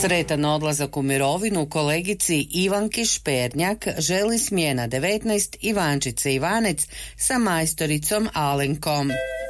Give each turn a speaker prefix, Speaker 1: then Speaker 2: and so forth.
Speaker 1: Sretan odlazak u mirovinu kolegici Ivanki Špernjak želi smjena 19 Ivančice Ivanec sa majstoricom Alenkom.